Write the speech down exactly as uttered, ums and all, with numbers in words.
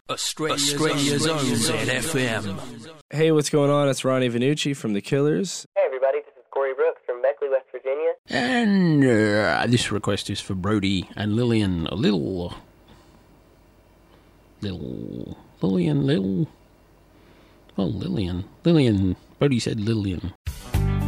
Australia's, Australia's own Z F M. Hey, what's going on? It's Ronnie Vanucci from The Killers. Hey everybody, this is Corey Brooks from Beckley, West Virginia. And uh, this request is for Brody and Lillian. A little... Little... Lillian, little... Oh, Lillian. Lillian. Brody said Lillian.